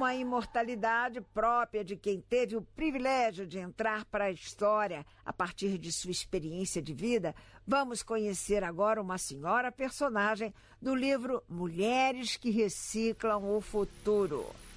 uma imortalidade própria de quem teve o privilégio de entrar para a história a partir de sua experiência de vida, vamos conhecer agora uma senhora personagem do livro Mulheres que Reciclam o Futuro.